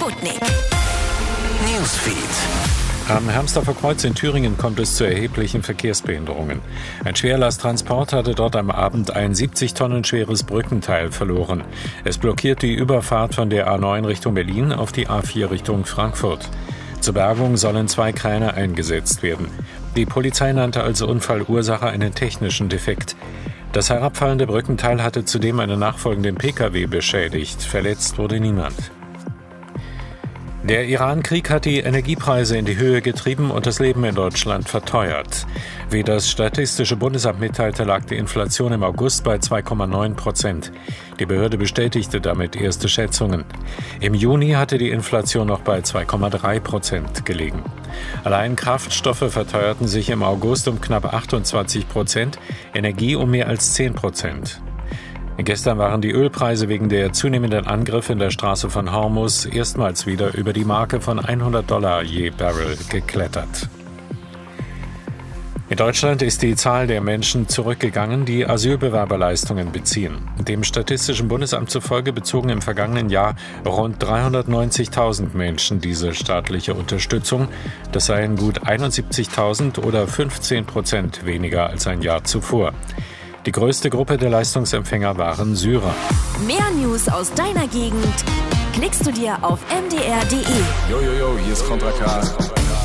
Sputnik. Newsfeed. Am Hermsdorfer Kreuz in Thüringen kommt es zu erheblichen Verkehrsbehinderungen. Ein Schwerlasttransport hatte dort am Abend ein 70 Tonnen schweres Brückenteil verloren. Es blockiert die Überfahrt von der A9 Richtung Berlin auf die A4 Richtung Frankfurt. Zur Bergung sollen 2 Kräne eingesetzt werden. Die Polizei nannte als Unfallursache einen technischen Defekt. Das herabfallende Brückenteil hatte zudem einen nachfolgenden Pkw beschädigt. Verletzt wurde niemand. Der Iran-Krieg hat die Energiepreise in die Höhe getrieben und das Leben in Deutschland verteuert. Wie das Statistische Bundesamt mitteilte, lag die Inflation im August bei 2,9%. Die Behörde bestätigte damit erste Schätzungen. Im Juni hatte die Inflation noch bei 2,3% gelegen. Allein Kraftstoffe verteuerten sich im August um knapp 28%, Energie um mehr als 10%. Gestern waren die Ölpreise wegen der zunehmenden Angriffe in der Straße von Hormuz erstmals wieder über die Marke von $100 je Barrel geklettert. In Deutschland ist die Zahl der Menschen zurückgegangen, die Asylbewerberleistungen beziehen. Dem Statistischen Bundesamt zufolge bezogen im vergangenen Jahr rund 390.000 Menschen diese staatliche Unterstützung. Das seien gut 71.000 oder 15% weniger als ein Jahr zuvor. Die größte Gruppe der Leistungsempfänger waren Syrer. Mehr News aus deiner Gegend klickst du dir auf mdr.de. Yo, hier ist Contra K.